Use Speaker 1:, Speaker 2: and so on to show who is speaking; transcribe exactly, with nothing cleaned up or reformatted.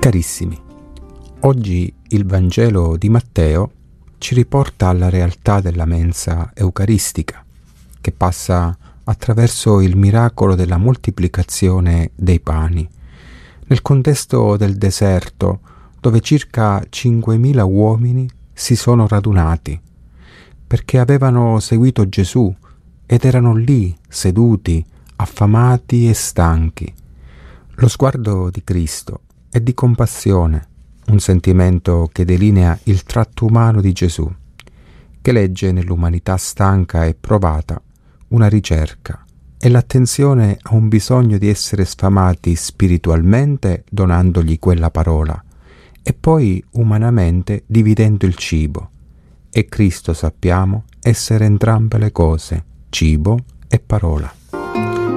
Speaker 1: Carissimi, oggi il Vangelo di Matteo ci riporta alla realtà della mensa eucaristica, che passa attraverso il miracolo della moltiplicazione dei pani, nel contesto del deserto, dove circa cinquemila uomini si sono radunati, perché avevano seguito Gesù ed erano lì, seduti, affamati e stanchi. Lo sguardo di Cristo è di compassione, un sentimento che delinea il tratto umano di Gesù, che legge nell'umanità stanca e provata una ricerca e l'attenzione a un bisogno di essere sfamati spiritualmente donandogli quella parola e poi umanamente dividendo il cibo. E Cristo, sappiamo, essere entrambe le cose, cibo e parola.